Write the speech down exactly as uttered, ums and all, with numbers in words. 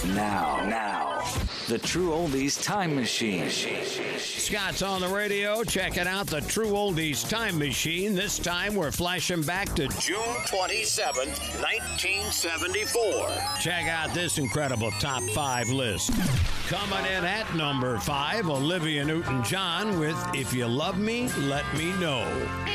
Now, now, the True Oldies Time Machine. Scott's on the radio, checking out the True Oldies Time Machine. This time we're flashing back to June twenty-seventh, nineteen seventy-four. check out this incredible top five list. Coming in at number five, Olivia Newton-John with If You Love Me, Let Me Know.